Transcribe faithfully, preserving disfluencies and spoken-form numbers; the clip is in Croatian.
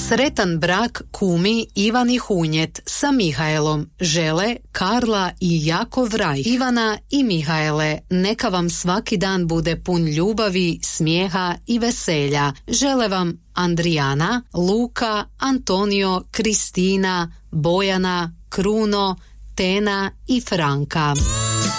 Sretan brak kumi Ivan i Hunjet sa Mihaelom žele Karla i Jakov Rajh. Ivana i Mihaele, neka vam svaki dan bude pun ljubavi, smijeha i veselja. Žele vam Andrijana, Luka, Antonio, Kristina, Bojana, Kruno, Tena i Franka.